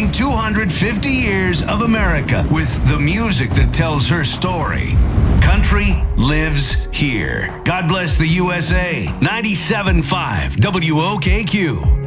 celebrating 250 years of America with the music that tells her story. Country lives here. God bless the USA. 97.5 WOKQ.